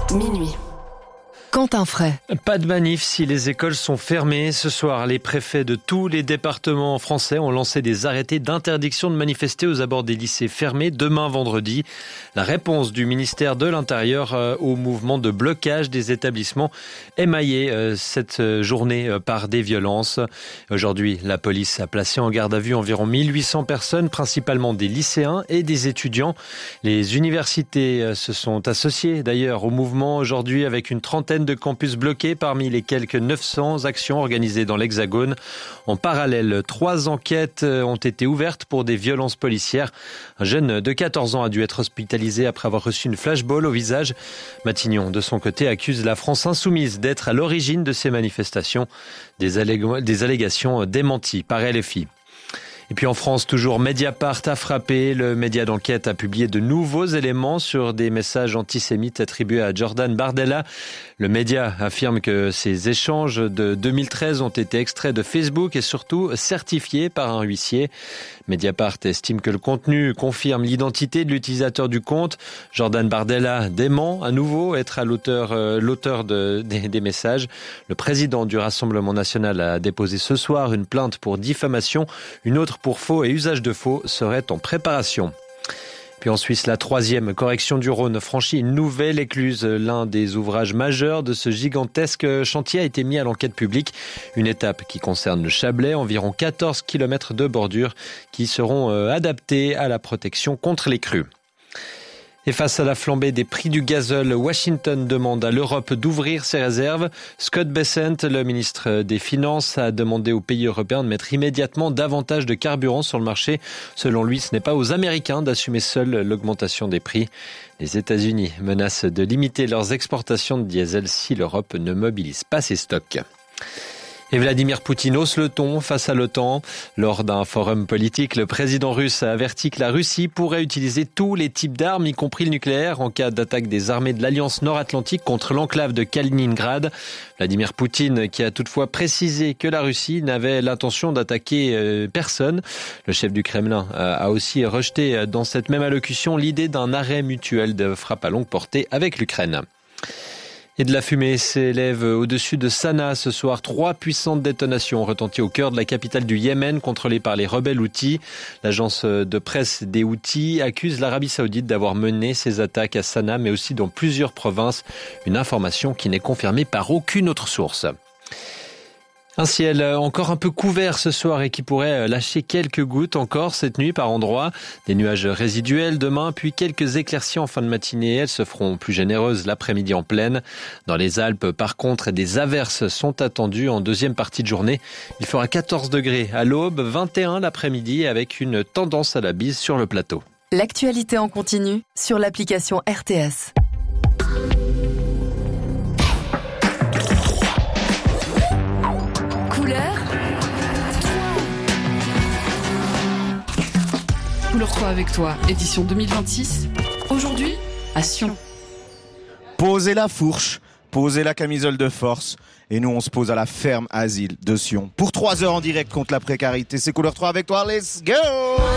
minuit. Quentin Fray. Pas de manif si les écoles sont fermées. Ce soir, les préfets de tous les départements français ont lancé des arrêtés d'interdiction de manifester aux abords des lycées fermés demain vendredi. La réponse du ministère de l'Intérieur au mouvement de blocage des établissements émaillé cette journée par des violences. Aujourd'hui, la police a placé en garde à vue environ 1800 personnes, principalement des lycéens et des étudiants. Les universités se sont associées d'ailleurs au mouvement aujourd'hui avec une trentaine de campus bloqués parmi les quelques 900 actions organisées dans l'Hexagone. En parallèle, 3 enquêtes ont été ouvertes pour des violences policières. Un jeune de 14 ans a dû être hospitalisé après avoir reçu une flashball au visage. Matignon, de son côté, accuse la France insoumise d'être à l'origine de ces manifestations. Des allégations démenties par LFI. Et puis en France, toujours Mediapart a frappé. Le média d'enquête a publié de nouveaux éléments sur des messages antisémites attribués à Jordan Bardella. Le média affirme que ces échanges de 2013 ont été extraits de Facebook et surtout certifiés par un huissier. Mediapart estime que le contenu confirme l'identité de l'utilisateur du compte. Jordan Bardella dément à nouveau être à l'auteur des messages. Le président du Rassemblement national a déposé ce soir une plainte pour diffamation. Une autre pour faux et usage de faux serait en préparation. Puis en Suisse, la 3e correction du Rhône franchit une nouvelle écluse. L'un des ouvrages majeurs de ce gigantesque chantier a été mis à l'enquête publique. Une étape qui concerne le Chablais, environ 14 km de bordure qui seront adaptés à la protection contre les crues. Et face à la flambée des prix du gazole, Washington demande à l'Europe d'ouvrir ses réserves. Scott Bessent, le ministre des Finances, a demandé aux pays européens de mettre immédiatement davantage de carburant sur le marché. Selon lui, ce n'est pas aux Américains d'assumer seuls l'augmentation des prix. Les États-Unis menacent de limiter leurs exportations de diesel si l'Europe ne mobilise pas ses stocks. Et Vladimir Poutine hausse le ton face à l'OTAN. Lors d'un forum politique, le président russe a averti que la Russie pourrait utiliser tous les types d'armes, y compris le nucléaire, en cas d'attaque des armées de l'Alliance nord-atlantique contre l'enclave de Kaliningrad. Vladimir Poutine qui a toutefois précisé que la Russie n'avait l'intention d'attaquer personne. Le chef du Kremlin a aussi rejeté dans cette même allocution l'idée d'un arrêt mutuel de frappe à longue portée avec l'Ukraine. Et de la fumée s'élève au-dessus de Sanaa ce soir. 3 puissantes détonations ont retenti au cœur de la capitale du Yémen, contrôlée par les rebelles Houthis. L'agence de presse des Houthis accuse l'Arabie Saoudite d'avoir mené ces attaques à Sanaa, mais aussi dans plusieurs provinces. Une information qui n'est confirmée par aucune autre source. Un ciel encore un peu couvert ce soir et qui pourrait lâcher quelques gouttes encore cette nuit par endroits. Des nuages résiduels demain, puis quelques éclaircies en fin de matinée. Elles se feront plus généreuses l'après-midi en plaine. Dans les Alpes, par contre, des averses sont attendues en deuxième partie de journée. Il fera 14 degrés à l'aube, 21 l'après-midi avec une tendance à la bise sur le plateau. L'actualité en continu sur l'application RTS. Couleur 3 avec toi, édition 2026. Aujourd'hui, à Sion. Posez la fourche, posez la camisole de force. Et nous, on se pose à la ferme asile de Sion. Pour 3 heures en direct contre la précarité. C'est Couleur 3 avec toi, let's go!